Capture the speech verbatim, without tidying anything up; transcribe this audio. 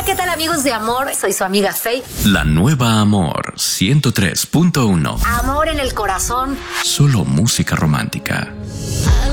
¿qué tal amigos de Amor? Soy su amiga Faye. La nueva Amor ciento tres punto uno. Amor en el corazón. Solo música romántica.